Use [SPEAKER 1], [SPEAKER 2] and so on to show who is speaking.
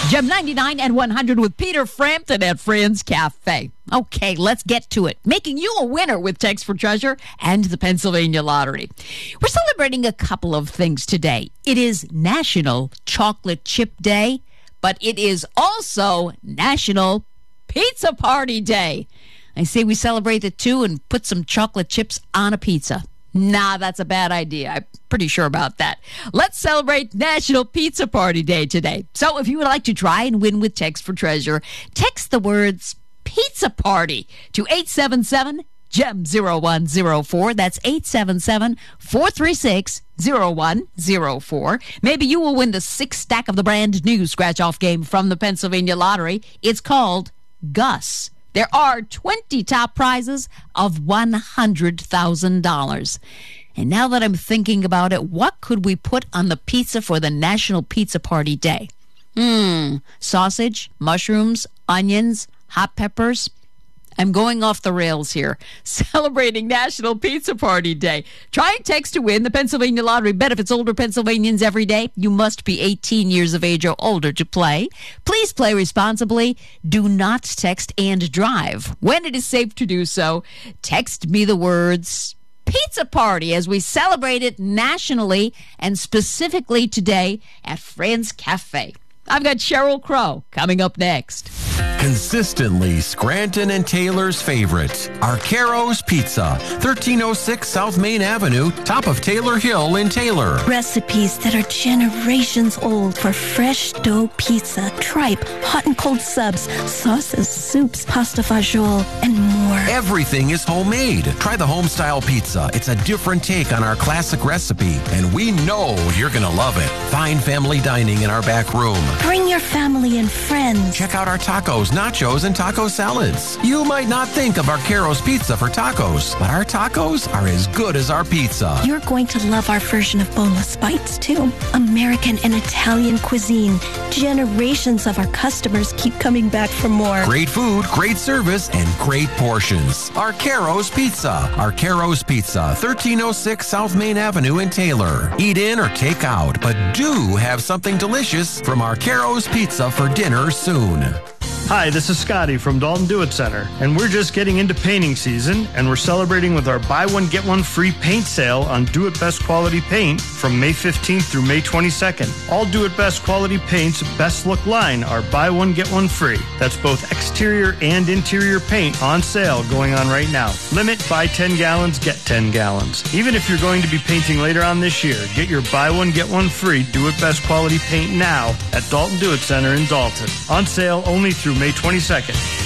[SPEAKER 1] Gem 99 and 100 with Peter Frampton at Friends Cafe. Okay, let's get to it. Making you a winner with Text for Treasure and the Pennsylvania Lottery. We're celebrating a couple of things today. It is National Chocolate Chip Day, but it is also National Pizza Party Day. I say we celebrate the two and put some chocolate chips on a pizza. Nah, that's a bad idea. I'm pretty sure about that. Let's celebrate National Pizza Party Day today. So if you would like to try and win with Text for Treasure, text the words Pizza Party to 877-GEM-0104. That's 877-436-0104. Maybe you will win the 6-stack of the brand new scratch-off game from the Pennsylvania Lottery. It's called Gus. There are 20 top prizes of $100,000. And now that I'm thinking about it, what could we put on the pizza for the National Pizza Party Day? Sausage, mushrooms, onions, hot peppers. I'm going off the rails here. Celebrating National Pizza Party Day. Try and text to win. The Pennsylvania Lottery benefits older Pennsylvanians every day. You must be 18 years of age or older to play. Please play responsibly. Do not text and drive. When it is safe to do so, text me the words Pizza Party as we celebrate it nationally and specifically today at Friends Cafe. I've got Sheryl Crow coming up next.
[SPEAKER 2] Consistently Scranton and Taylor's favorite, Arcaro's Pizza, 1306 South Main Avenue, top of Taylor Hill in Taylor.
[SPEAKER 3] Recipes that are generations old for fresh dough pizza, tripe, hot and cold subs, sauces, soups, pasta fagioli, and more.
[SPEAKER 2] Everything is homemade. Try the home-style pizza. It's a different take on our classic recipe, and we know you're going to love it. Fine family dining in our back room.
[SPEAKER 3] Bring your family and friends.
[SPEAKER 2] Check out our tacos, nachos, and taco salads. You might not think of Arcaro's Pizza for tacos, but our tacos are as good as our pizza.
[SPEAKER 3] You're going to love our version of boneless bites, too. American and Italian cuisine. Generations of our customers keep coming back for more.
[SPEAKER 2] Great food, great service, and great portions. Arcaro's Pizza. Arcaro's Pizza, 1306 South Main Avenue in Taylor. Eat in or take out, but do have something delicious from Arcaro's Pizza for dinner soon.
[SPEAKER 4] Hi, this is Scotty from Dalton Do-It Center, and we're just getting into painting season, and we're celebrating with our buy one, get one free paint sale on Do-It Best Quality Paint from May 15th through May 22nd. All Do-It Best Quality Paint's Best Look line are buy one, get one free. That's both exterior and interior paint on sale going on right now. Limit buy 10 gallons, get 10 gallons. Even if you're going to be painting later on this year, get your buy one, get one free Do-It Best Quality Paint now at Dalton Do-It Center in Dalton. On sale only through May 22nd.